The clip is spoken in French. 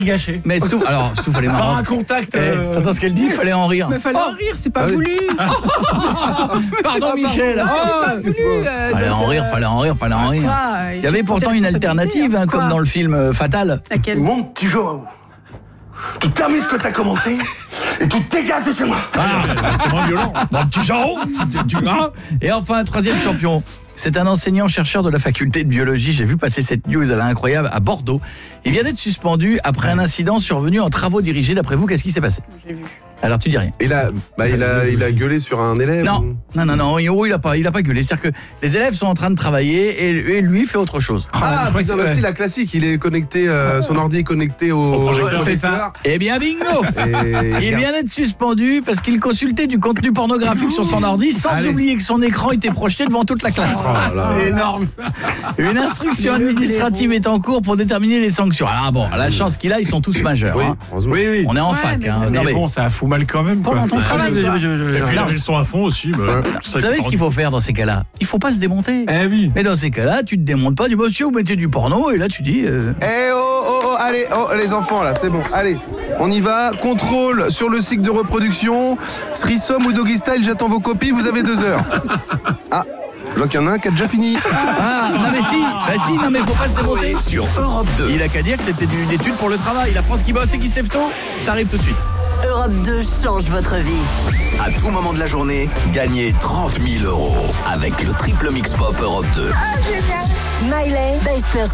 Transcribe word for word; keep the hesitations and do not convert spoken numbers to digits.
gâché. Mais Stouff, alors Stouff, elle est Par marrante. un contact. Eh, euh... T'entends ce qu'elle dit? Il fallait en rire. Mais fallait Oh en rire, c'est pas Ah oui. voulu. Pardon Michel. Ah, c'est pas excuse-moi. voulu. euh, Fallait donc, en rire, euh, fallait en rire, fallait en rire. quoi, Il y avait pourtant une alternative, hein, comme dans le film euh, Fatal. Laquelle? Mon petit Joao, tu termines ce que t'as commencé et tu te dégages de chez moi. Ah, C'est moins violent. mon petit Jean, tu- tu- hein. Et enfin, troisième champion. C'est un enseignant-chercheur de la faculté de biologie. J'ai vu passer cette news, elle est incroyable, à Bordeaux. Il vient d'être suspendu après un incident survenu en travaux dirigés. D'après vous, qu'est-ce qui s'est passé? J'ai vu. Alors tu dis rien. Il a, bah, il a, il a gueulé sur un élève. Non, ou- non, non, non, oh, il a pas, il a pas gueulé. C'est-à-dire que les élèves sont en train de travailler et, et lui fait autre chose. Ah, je crois que putain, c'est- bah, si, la classique, il est connecté, euh, son ordi est connecté au, Au projecteur. au C'est ça. Eh bien, bingo. Et Il vient d'être suspendu parce qu'il consultait du contenu pornographique sur son ordi sans Allez. oublier que son écran était projeté devant toute la classe. Oh là là. C'est énorme. Une instruction Le administrative est en cours pour déterminer les sanctions. Alors bon, la chance qu'il a, ils sont tous majeurs. Oui, hein. heureusement. Oui, oui. On est en Ouais, fac. mais hein. bon. Non, Mais mais bon, ça fout mal quand même. Quoi. Pendant ton travail, quoi. Et puis il avait le son à fond aussi. Bah, vous savez ce qu'il faut faire dans ces cas-là? Il faut pas se démonter. Eh oui. Mais dans ces cas-là, tu te démontes pas. Du monsieur, vous mettez du porno et là tu dis. euh, Eh oh, oh, oh, allez, oh, les enfants là, c'est bon, allez, on y va, contrôle sur le cycle de reproduction, threesome ou doggy style, j'attends vos copies, vous avez deux heures. Ah, je vois qu'il y en a un qui a déjà fini. Ah, non mais si, bah si, non mais faut pas se démonter. Sur Europe deux. Il a qu'à dire que c'était une étude pour le travail. La France qui bosse et qui se lève tôt, ça arrive tout de suite. Europe deux change votre vie. À tout moment de la journée, gagnez trente mille euros avec le triple mix pop Europe deux. Miley, Bester